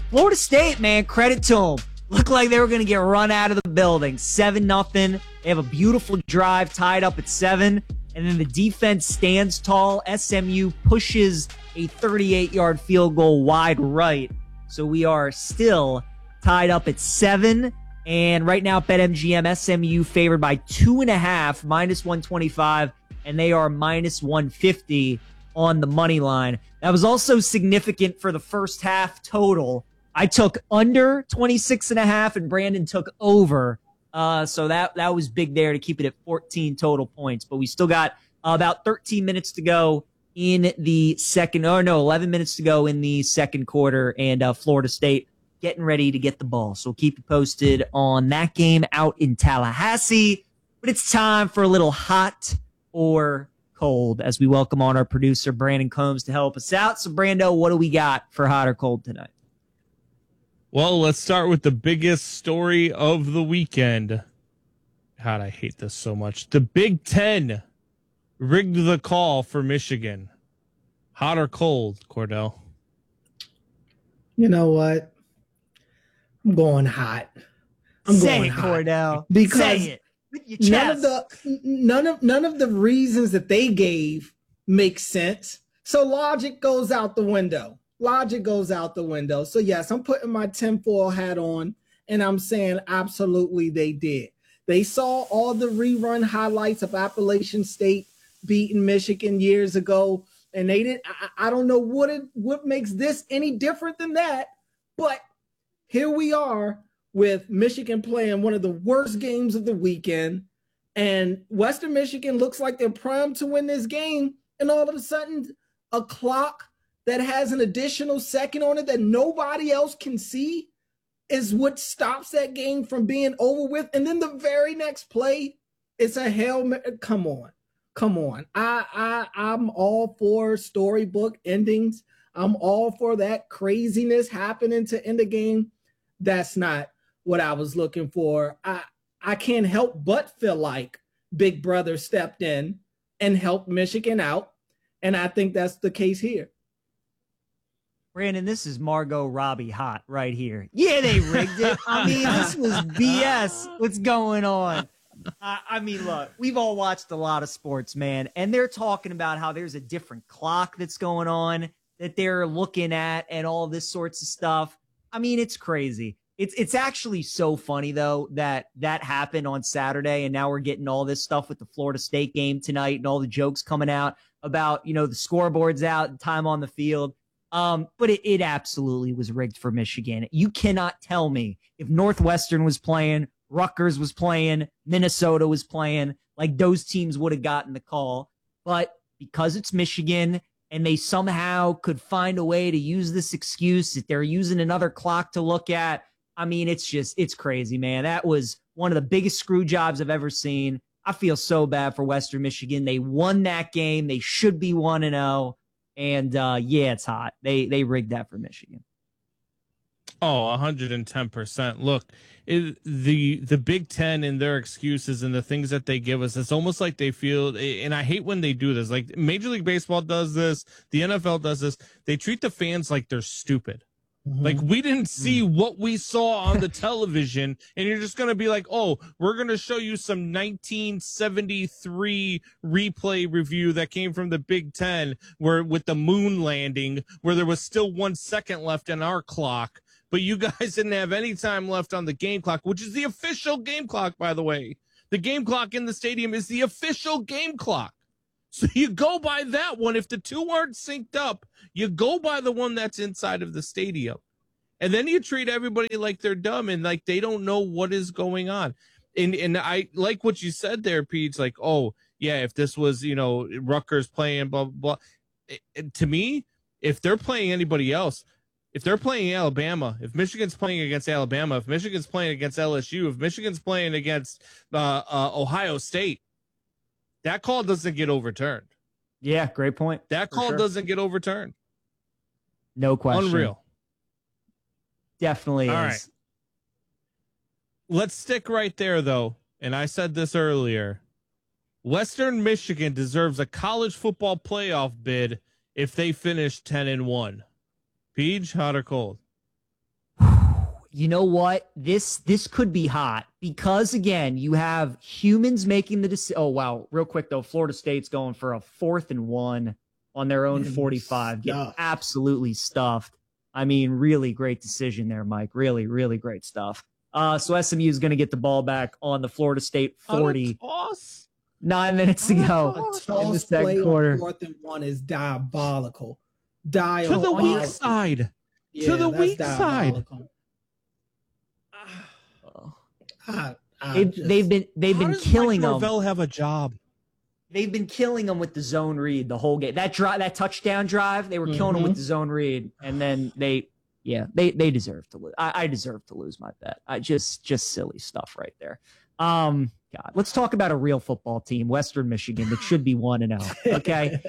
Florida State, man, credit to them. Looked like they were going to get run out of the building. 7-0. They have a beautiful drive tied up at 7. And then the defense stands tall. SMU pushes a 38-yard field goal wide right. So we are still tied up at 7. And right now, BetMGM, SMU favored by 2.5, minus 125. And they are minus 150 on the money line. That was also significant for the first half total. I took under 26.5 and Brandon took over. So that was big there to keep it at 14 total points. But we still got about 13 minutes to go in the second, 11 minutes to go in the second quarter. And Florida State getting ready to get the ball. So we'll keep you posted on that game out in Tallahassee. But it's time for a little hot or cold as we welcome on our producer, Brandon Combs, to help us out. So, Brando, what do we got for hot or cold tonight? Well, let's start with the biggest story of the weekend. God, I hate this so much. The Big Ten rigged the call for Michigan. Hot or cold, Cordell? You know what? I'm going hot. Say it, Cordell. Because say it with your chest. none of the reasons that they gave make sense. So logic goes out the window. So yes, I'm putting my tinfoil hat on and I'm saying absolutely they did. They saw all the rerun highlights of Appalachian State beating Michigan years ago, and they didn't. I don't know what makes this any different than that, but here we are with Michigan playing one of the worst games of the weekend, and Western Michigan looks like they're primed to win this game, and all of a sudden a clock that has an additional second on it that nobody else can see is what stops that game from being over with. And then the very next play, it's a Hail Mary. Come on. I'm all for storybook endings. I'm all for that craziness happening to end the game. That's not what I was looking for. I can't help but feel like Big Brother stepped in and helped Michigan out. And I think that's the case here. Brandon, this is Margot Robbie hot right here. Yeah, they rigged it. I mean, this was BS. What's going on? I mean, look, we've all watched a lot of sports, man, and they're talking about how there's a different clock that's going on that they're looking at and all this sorts of stuff. I mean, it's crazy. It's actually so funny, though, that happened on Saturday, and now we're getting all this stuff with the Florida State game tonight and all the jokes coming out about, the scoreboard's out and time on the field. But it absolutely was rigged for Michigan. You cannot tell me if Northwestern was playing, Rutgers was playing, Minnesota was playing, like those teams would have gotten the call. But because it's Michigan and they somehow could find a way to use this excuse that they're using another clock to look at, I mean, it's crazy, man. That was one of the biggest screw jobs I've ever seen. I feel so bad for Western Michigan. They won that game. They should be 1-0. And yeah, it's hot. They rigged that for Michigan. Oh, 110%. Look, the Big Ten and their excuses and the things that they give us, it's almost like they feel, and I hate when they do this. Like Major League Baseball does this, the NFL does this. They treat the fans like they're stupid. Mm-hmm. Like we didn't see what we saw on the television, and you're just going to be like, oh, we're going to show you some 1973 replay review that came from the Big Ten where with the moon landing, where there was still 1 second left in our clock, but you guys didn't have any time left on the game clock, which is the official game clock, by the way. The game clock in the stadium is the official game clock. So you go by that one. If the two aren't synced up, you go by the one that's inside of the stadium. And then you treat everybody like they're dumb and like they don't know what is going on. And I like what you said there, Pete. Like, oh, yeah, if this was, Rutgers playing, blah, blah, blah. To me, if they're playing anybody else, if they're playing Alabama, if Michigan's playing against Alabama, if Michigan's playing against LSU, if Michigan's playing against Ohio State, that call doesn't get overturned. Yeah, great point. That call doesn't get overturned. No question. Unreal. Definitely All is. Right. Let's stick right there, though. And I said this earlier. Western Michigan deserves a college football playoff bid if they finish 10-1. Peach, hot or cold? You know what? This could be hot because again, you have humans making the decision. Oh wow! Real quick though, Florida State's going for a 4th and 1 on their own 45, getting absolutely stuffed. I mean, really great decision there, Mike. Really, really great stuff. So SMU is going to get the ball back on the Florida State 40. 9 minutes to go in the second quarter. 4th and 1 is diabolical. To the weak side. Yeah, to the weak side. They've been killing them. Norvell have a job. They've been killing them with the zone read the whole game. That touchdown drive, they were killing them with the zone read, and then they deserve to lose. I deserve to lose my bet. Just silly stuff right there. God, let's talk about a real football team, Western Michigan, that should be 1-0. Okay,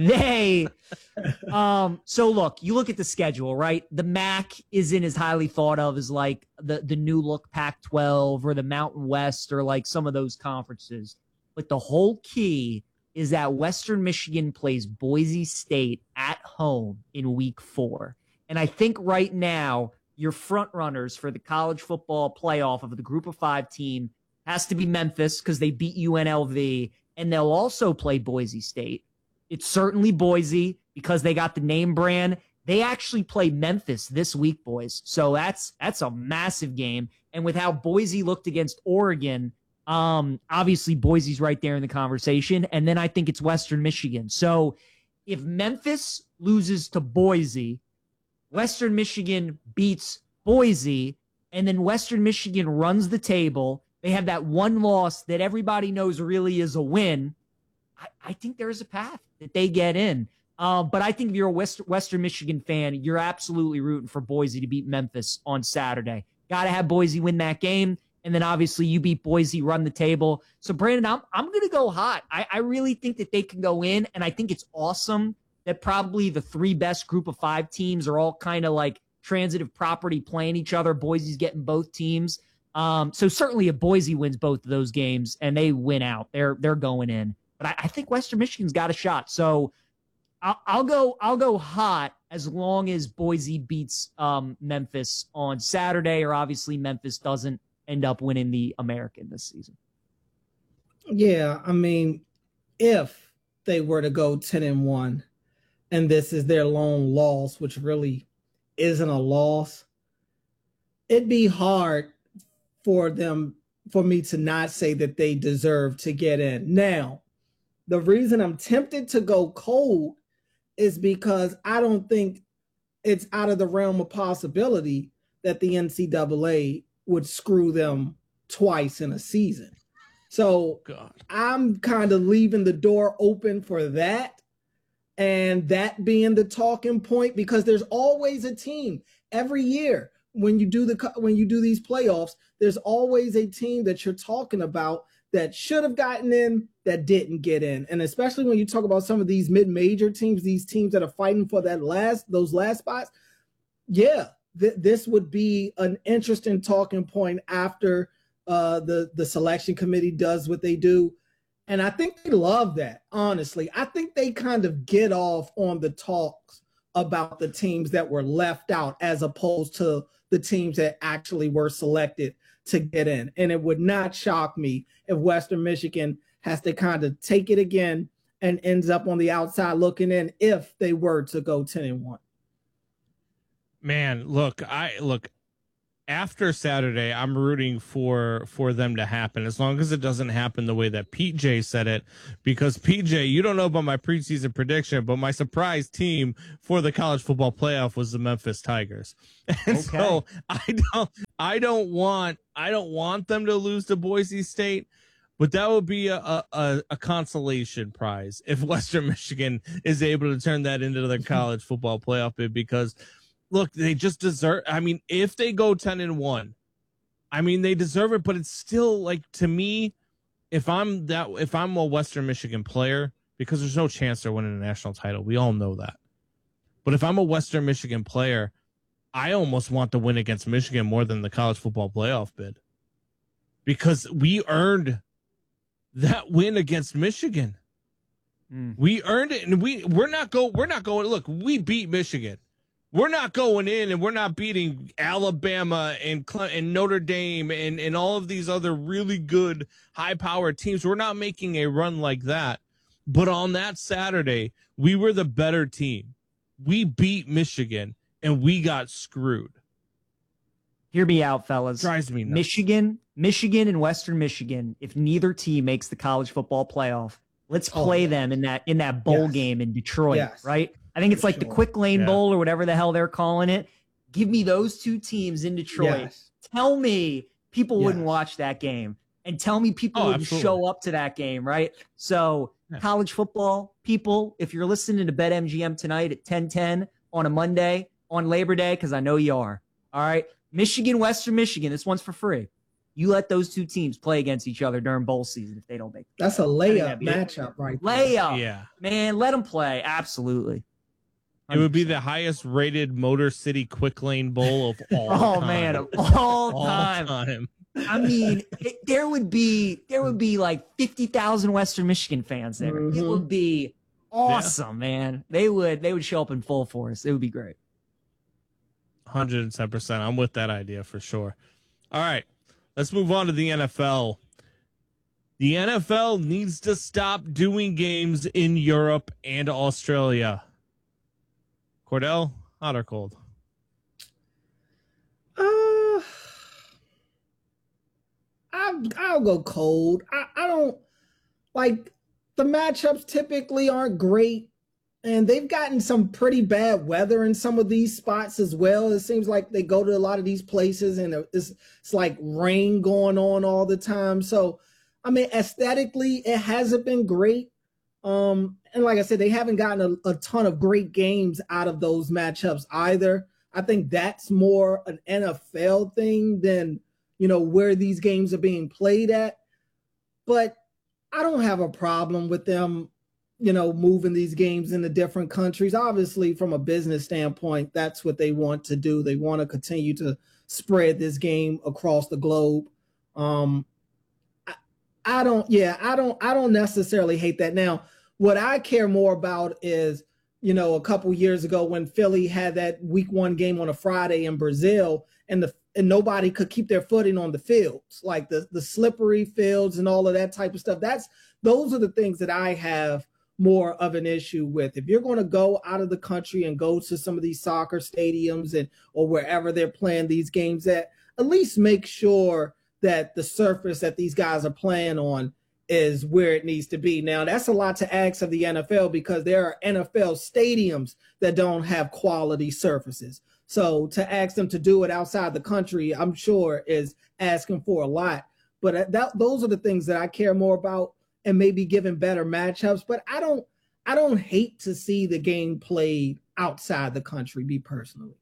so look, you look at the schedule, right? The MAC isn't as highly thought of as like the new look Pac-12 or the Mountain West or like some of those conferences. But the whole key is that Western Michigan plays Boise State at home in week 4. And I think right now your front runners for the college football playoff of the group of 5 team has to be Memphis because they beat UNLV, and they'll also play Boise State. It's certainly Boise because they got the name brand. They actually play Memphis this week, boys. So that's a massive game. And with how Boise looked against Oregon, obviously Boise's right there in the conversation. And then I think it's Western Michigan. So if Memphis loses to Boise, Western Michigan beats Boise, and then Western Michigan runs the table. They have that one loss that everybody knows really is a win. I think there is a path that they get in. But I think if you're a Western Michigan fan, you're absolutely rooting for Boise to beat Memphis on Saturday. Got to have Boise win that game. And then obviously you beat Boise, run the table. So Brandon, I'm going to go hot. I really think that they can go in. And I think it's awesome that probably the 3 best group of 5 teams are all kind of like transitive property playing each other. Boise's getting both teams. So certainly if Boise wins both of those games and they win out, they're going in. But I think Western Michigan's got a shot. So I'll go hot as long as Boise beats Memphis on Saturday, or obviously Memphis doesn't end up winning the American this season. Yeah, I mean, if they were to go 10-1 and this is their lone loss, which really isn't a loss, it'd be hard for me to not say that they deserve to get in. Now, the reason I'm tempted to go cold is because I don't think it's out of the realm of possibility that the NCAA would screw them twice in a season. So I'm kind of leaving the door open for that, and that being the talking point, because there's always a team every year when you do these playoffs. There's always a team that you're talking about that should have gotten in that didn't get in. And especially when you talk about some of these mid-major teams, these teams that are fighting for those last spots, yeah, this would be an interesting talking point after the selection committee does what they do. And I think they love that, honestly. I think they kind of get off on the talks about the teams that were left out as opposed to the teams that actually were selected to get in. And it would not shock me if Western Michigan has to kind of take it again and ends up on the outside looking in if they were to go 10-1. Man, look, after Saturday, I'm rooting for them to happen, as long as it doesn't happen the way that PJ said it, because PJ, you don't know about my preseason prediction, but my surprise team for the college football playoff was the Memphis Tigers. And so I don't want them to lose to Boise State, but that would be a consolation prize if Western Michigan is able to turn that into their college football playoff bid, because look, they just deserve. I mean, if they go 10-1, I mean, they deserve it. But it's still, like, to me, if I'm a Western Michigan player, because there's no chance they're winning a national title, we all know that. But if I'm a Western Michigan player, I almost want to win against Michigan more than the college football playoff bid, because we earned that win against Michigan. We earned it, and we're not going. Look, we beat Michigan. we're not going in and we're not beating Alabama and Notre Dame and all of these other really good high-powered teams. We're not making a run like that. But on that Saturday, we were the better team. We beat Michigan, and we got screwed. Hear me out, fellas. Drives me nuts. Michigan and Western Michigan, if neither team makes the college football playoff, let's play them in that bowl game in Detroit, right? I think it's like the Quick Lane Bowl or whatever the hell they're calling it. Give me those two teams in Detroit. Tell me people wouldn't watch that game, and tell me people wouldn't show up to that game, right? So college football people, if you're listening to BetMGM tonight at 10:10 on a Monday on Labor Day, because I know you are, all right? Michigan, Western Michigan, this one's for free. You let those two teams play against each other during bowl season if they don't make it. That's a layup matchup, right? Layup. Yeah. Man, let them play. Absolutely. 100%. It would be the highest rated Motor City Quick Lane Bowl of all time. Oh, man, of all time. I mean, there would be like 50,000 Western Michigan fans there. Mm-hmm. It would be awesome, man. They would show up in full force. It would be great. 110%. I'm with that idea for sure. All right, let's move on to the NFL. The NFL needs to stop doing games in Europe and Australia. Cordell, hot or cold? I'll go cold. I don't like the matchups typically aren't great, and they've gotten some pretty bad weather in some of these spots as well. It seems like they go to a lot of these places and it's like rain going on all the time. So, I mean, aesthetically, it hasn't been great. And like I said, they haven't gotten a ton of great games out of those matchups either. I think that's more an NFL thing than, where these games are being played at. But I don't have a problem with them, moving these games into different countries. Obviously, from a business standpoint, that's what they want to do. They want to continue to spread this game across the globe. I don't necessarily hate that. Now, what I care more about is, a couple years ago when Philly had that week 1 game on a Friday in Brazil and nobody could keep their footing on the fields, like the slippery fields and all of that type of stuff. Those are the things that I have more of an issue with. If you're going to go out of the country and go to some of these soccer stadiums or wherever they're playing these games at least make sure that the surface that these guys are playing on is where it needs to be. Now, that's a lot to ask of the NFL because there are NFL stadiums that don't have quality surfaces. So to ask them to do it outside the country, I'm sure is asking for a lot. But those are the things that I care more about, and maybe giving better matchups. But I don't hate to see the game played outside the country, me personally.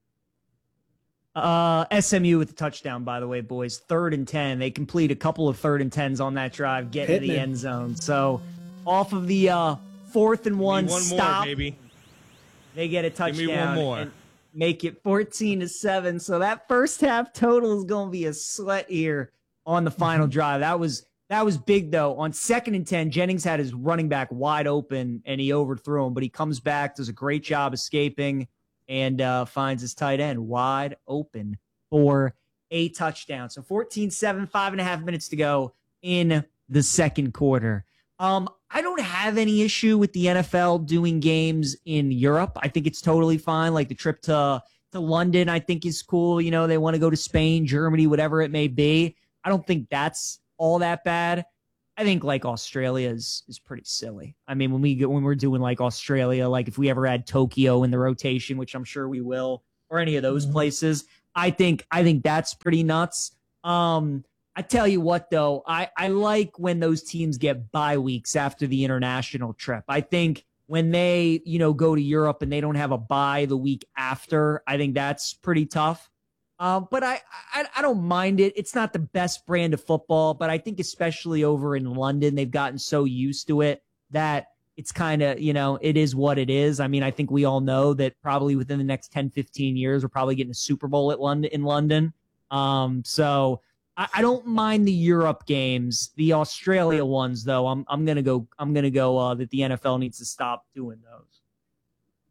SMU with the touchdown, by the way, boys. 3rd and 10. They complete a couple of 3rd and 10s on that drive, getting to the end zone. So off of the 4th and 1 stop, more, baby. They get a touchdown. Give me one more. And make it 14-7. So that first half total is going to be a sweat here on the final drive. That was big, though. On 2nd and 10, Jennings had his running back wide open, and he overthrew him. But he comes back, does a great job escaping, and finds his tight end wide open for a touchdown. So 14-7, 5.5 minutes to go in the second quarter. I don't have any issue with the NFL doing games in Europe. I think it's totally fine. Like the trip to London, I think is cool. They want to go to Spain, Germany, whatever it may be. I don't think that's all that bad. I think like Australia is pretty silly. I mean, when we're doing like Australia, like if we ever had Tokyo in the rotation, which I'm sure we will, or any of those places, I think that's pretty nuts. I tell you what, though, I like when those teams get bye weeks after the international trip. I think when they, go to Europe and they don't have a bye the week after, I think that's pretty tough. But I don't mind it. It's not the best brand of football, but I think especially over in London, they've gotten so used to it that it's kind of, it is what it is. I mean, I think we all know that probably within the next 10, 15 years, we're probably getting a Super Bowl in London. So I don't mind the Europe games. The Australia ones, though, I'm gonna go that the NFL needs to stop doing those.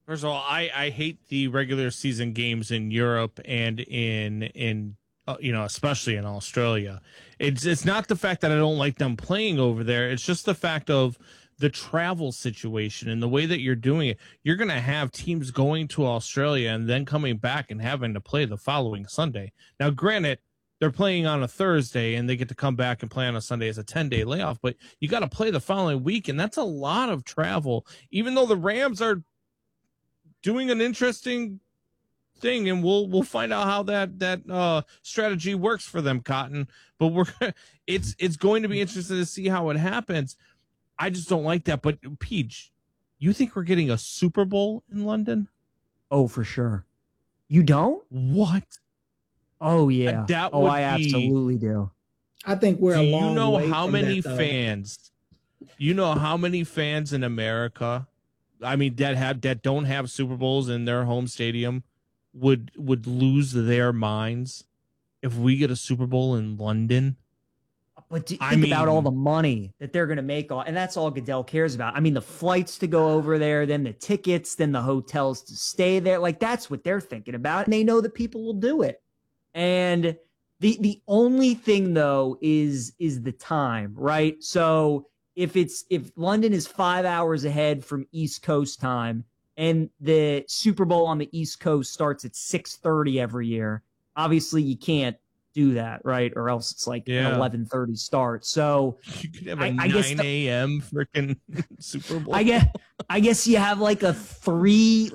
First of all, I hate the regular season games in Europe and in especially in Australia. It's not the fact that I don't like them playing over there. It's just the fact of the travel situation and the way that you're doing it. You're going to have teams going to Australia and then coming back and having to play the following Sunday. Now, granted, they're playing on a Thursday and they get to come back and play on a Sunday as a 10-day layoff, but you got to play the following week, and that's a lot of travel. Even though the Rams are doing an interesting thing, and we'll find out how that strategy works for them, Cotton. But it's going to be interesting to see how it happens. I just don't like that. But Peach, you think we're getting a Super Bowl in London? Oh, for sure. You don't? What? Oh yeah. I absolutely do. I think we're a long way how from many that, fans? You know how many fans in America? I mean, that don't have Super Bowls in their home stadium would lose their minds if we get a Super Bowl in London. But think about all the money that they're going to make, and that's all Goodell cares about. I mean, the flights to go over there, then the tickets, then the hotels to stay there. Like, that's what they're thinking about, and they know that people will do it. And the only thing, though, is the time, right? So if London is 5 hours ahead from East Coast time, and the Super Bowl on the East Coast starts at 6:30 every year, obviously you can't do that, right? Or else it's like an 11:30 start. So you could have a 9 a.m. freaking Super Bowl. I guess you have like a 3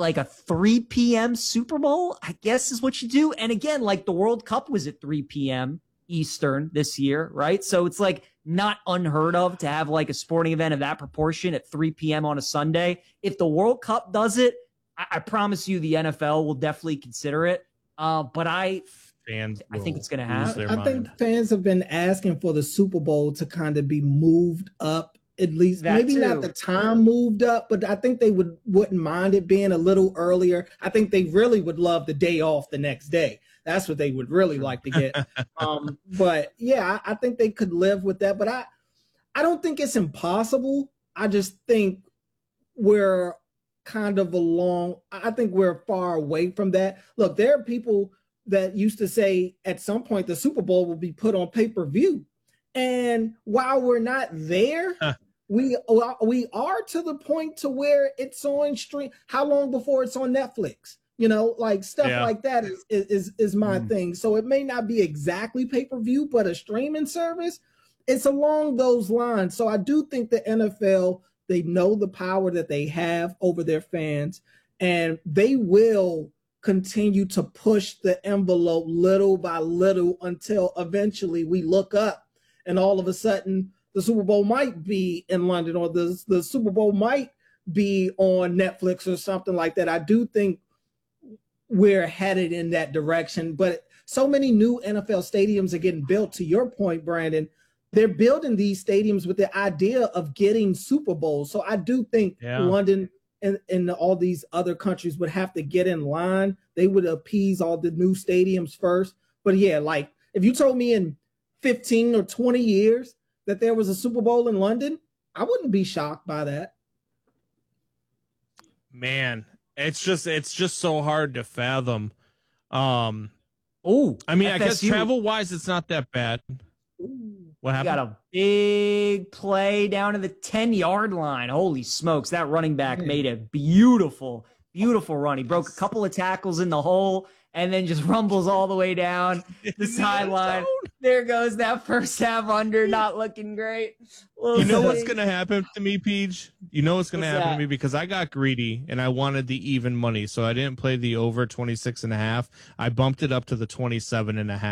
p.m. Super Bowl, I guess is what you do. And again, like the World Cup was at 3 p.m. Eastern this year, right? So it's like not unheard of to have like a sporting event of that proportion at 3 p.m. on a Sunday. If the World Cup does it, I promise you the NFL will definitely consider it. But I think it's going to happen. I think fans have been asking for the Super Bowl to kind of be moved up, at least maybe not the time moved up, but I think they wouldn't mind it being a little earlier. I think they really would love the day off the next day. That's what they would really like to get. But yeah, I think they could live with that. But I don't think it's impossible. I just think we're kind of I think we're far away from that. Look, there are people that used to say at some point the Super Bowl will be put on pay-per-view. And while we're not there, we are to the point to where it's on stream. How long before it's on Netflix? You know, like stuff like that is my thing. So it may not be exactly pay-per-view, but a streaming service, it's along those lines. So I do think the NFL, they know the power that they have over their fans, and they will continue to push the envelope little by little until eventually we look up and all of a sudden the Super Bowl might be in London, or the Super Bowl might be on Netflix or something like that. I do think we're headed in that direction, but so many new NFL stadiums are getting built. To your point, Brandon, they're building these stadiums with the idea of getting Super Bowls. So I do think London and all these other countries would have to get in line. They would appease all the new stadiums first. But yeah, like if you told me in 15 or 20 years that there was a Super Bowl in London, I wouldn't be shocked by that. Man, it's just so hard to fathom. I mean, FSU. I guess travel wise, it's not that bad. What happened? Got a big play down to the 10-yard line. Holy smokes. That running back made a beautiful run. He broke a couple of tackles in the hole and then just rumbles all the way down the sideline. There goes that first half under, not looking great. You know what's going to happen to me, Peach? You know what's going to happen to me, because I got greedy and I wanted the even money. So I didn't play the over 26.5. I bumped it up to the 27.5.